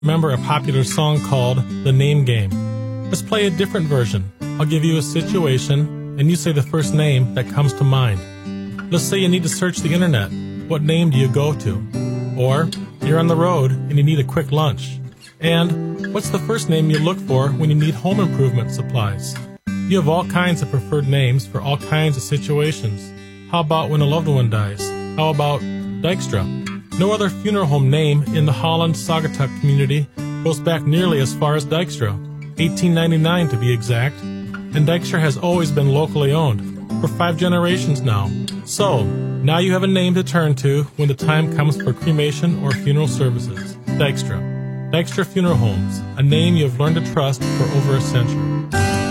Remember a popular song called The Name Game. Let's play a different version. I'll give you a situation, and you say the first name that comes to mind. Let's say you need to search the internet. What name do you go to? Or you're on the road and you need a quick lunch. And what's the first name you look for when you need home improvement supplies? You have all kinds of preferred names for all kinds of situations. How about when a loved one dies? How about Dykstra? No other funeral home name in the Holland-Saugatuck community goes back nearly as far as Dykstra, 1899 to be exact, and Dykstra has always been locally owned, for 5 generations now. So, now you have a name to turn to when the time comes for cremation or funeral services. Dykstra. Dykstra Funeral Homes, a name you have learned to trust for over a century.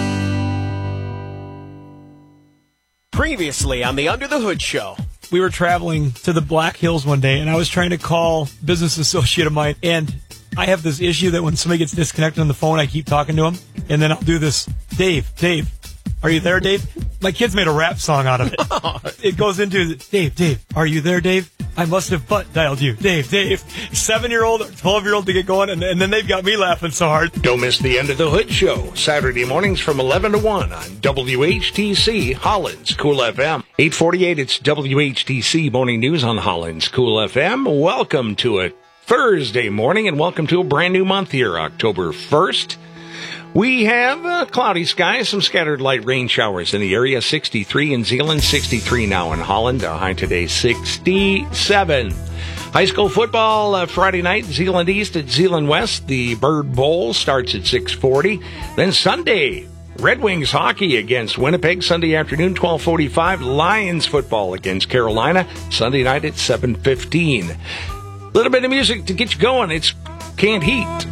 Previously on the Under the Hood Show. We were traveling to the Black Hills one day, and I was trying to call a business associate of mine, and I have this issue that when somebody gets disconnected on the phone, I keep talking to them, and then I'll do this, Dave, are you there, Dave? My kids made a rap song out of it. It goes into, Dave, are you there, Dave? I must have butt dialed you. Dave. 7-year-old or 12-year-old to get going, and then they've got me laughing so hard. Don't miss the End of the Hood Show, Saturday mornings from 11 to 1 on WHTC, Holland's Cool FM. 8:48, it's WHTC Morning News on Holland's Cool FM. Welcome to a Thursday morning, and welcome to a brand new month here, October 1st. We have cloudy skies, some scattered light rain showers in the area, 63 in Zeeland, 63 now in Holland, a high today 67. High school football Friday night, Zeeland East at Zeeland West. The Bird Bowl starts at 6:40. Then Sunday, Red Wings hockey against Winnipeg, Sunday afternoon, 12:45. Lions football against Carolina, Sunday night at 7:15. A little bit of music to get you going. It's Can't Heat.